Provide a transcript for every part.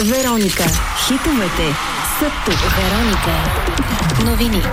Вероника. Хитовете са тук. Вероника. Новини.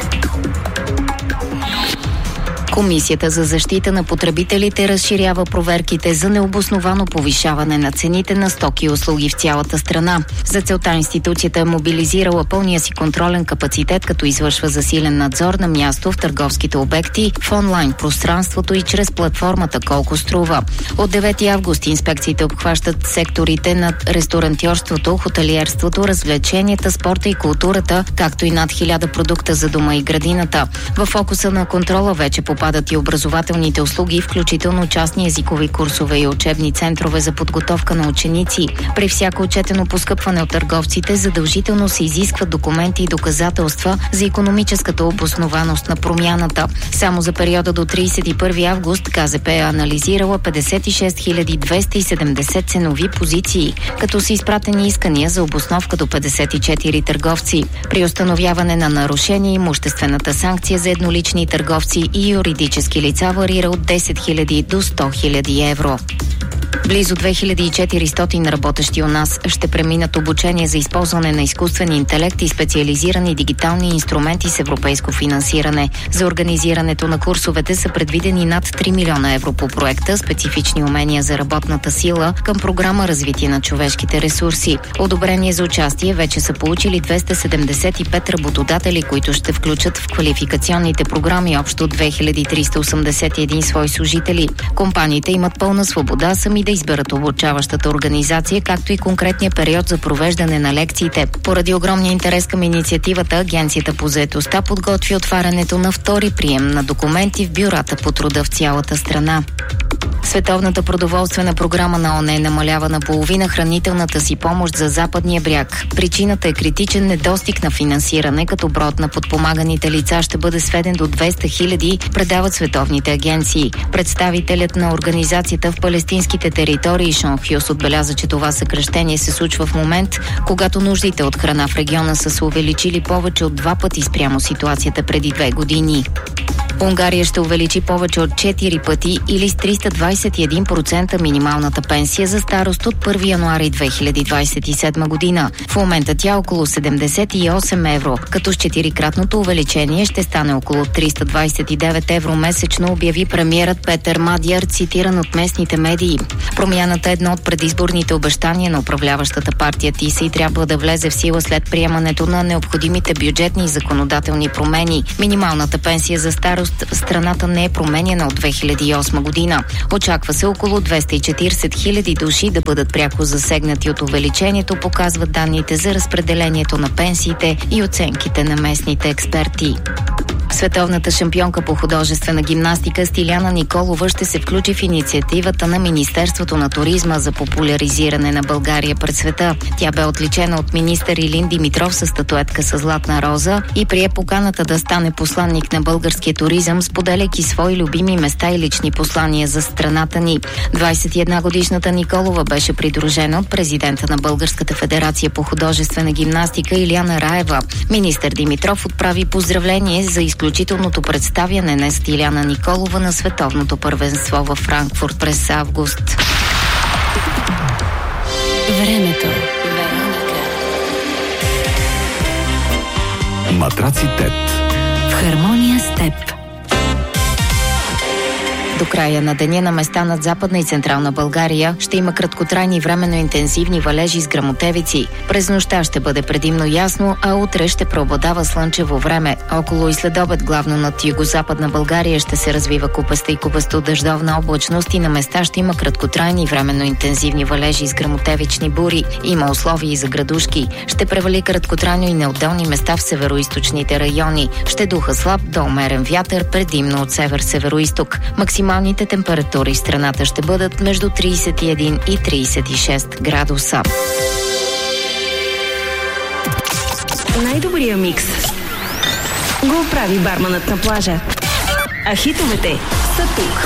Комисията за защита на потребителите разширява проверките за необосновано повишаване на цените на стоки и услуги в цялата страна. За целта институцията е мобилизирала пълния си контролен капацитет, като извършва засилен надзор на място в търговските обекти, в онлайн пространството и чрез платформата Колко струва. От 9 август инспекциите обхващат секторите на ресторантьорството, хотелиерството, развлеченията, спорта и културата, както и над 1000 продукта за дома и градината. В фокуса на контрола вече попадат и образователните услуги, включително частни езикови курсове и учебни центрове за подготовка на ученици. При всяко отчетено поскъпване от търговците задължително се изискват документи и доказателства за икономическата обоснованост на промяната. Само за периода до 31 август КЗП е анализирала 56 270 ценови позиции, като са изпратени искания за обосновка до 54 търговци. При установяване на нарушение имуществената санкция за еднолични търговци и юридически лица варира от 10 000 до 100 000 евро. Близо 2400 работещи у нас ще преминат обучение за използване на изкуствен интелект и специализирани дигитални инструменти с европейско финансиране. За организирането на курсовете са предвидени над 3 милиона евро по проекта „Специфични умения за работната сила“ към програма „Развитие на човешките ресурси“. Одобрение за участие вече са получили 275 работодатели, които ще включат в квалификационните програми общо 2381 свои служители. Компаниите имат пълна свобода сами да изберат обучаващата организация, както и конкретния период за провеждане на лекциите. Поради огромния интерес към инициативата, Агенцията по заетостта подготви отварянето на втори прием на документи в бюрата по труда в цялата страна. Световната продоволствена програма на ООН намалява наполовина хранителната си помощ за Западния бряг. Причината е критичен недостиг на финансиране, като броят на подпомаганите лица ще бъде сведен до 200 000, предават световните агенции. Представителят на организацията в палестинските територии Шон Хюс отбеляза, че това съкращение се случва в момент, когато нуждите от храна в региона са се увеличили повече от 2 пъти спрямо ситуацията преди 2 години. Унгария ще увеличи повече от 4 пъти или с 321% минималната пенсия за старост от 1 януари 2027 година. В момента тя е около 78 евро, като с 4-кратното увеличение ще стане около 329 евро месечно, обяви премиерът Петър Мадяр, цитиран от местните медии. Промяната е едно от предизборните обещания на управляващата партия ТИСА и трябва да влезе в сила след приемането на необходимите бюджетни и законодателни промени. Минималната пенсия за старост в страната не е променена от 2008 година. Очаква се около 240 000 души да бъдат пряко засегнати от увеличението, показват данните за разпределението на пенсиите и оценките на местните експерти. Световната шампионка по художествена гимнастика Стиляна Николова ще се включи в инициативата на Министерството на туризма за популяризиране на България пред света. Тя бе отличена от министър Илин Димитров със статуетка с златна роза и прие поканата да стане посланник на българския туризъм, споделяйки свои любими места и лични послания за страната ни. 21-годишната Николова беше придружена от президента на Българската федерация по художествена гимнастика Илияна Раева. Министър Димитров отправи поздравление за изключителното представяне на Стиляна Николова на световното първенство във Франкфурт през август. Времето. Матраци ТЕТ. В хармония с теб. До края на деня на места над Западна и Централна България ще има краткотрайни временно интензивни валежи с гръмотевици. През нощта ще бъде предимно ясно, а утре ще преобладава слънчево време. Около и следобед главно над югозападна България ще се развива купеста и купесто-дъждовна облачност и на места ще има краткотрайни временно интензивни валежи с гръмотевични бури. Има условия и за градушки. Ще превали краткотрайно и на отделни места в североизточните райони. Ще духа слаб до умерен вятър, предимно от север-североизток. Максималните температури в страната ще бъдат между 31 и 36 градуса. Най-добрия микс го прави барманът на плажа. А хитовете са тук.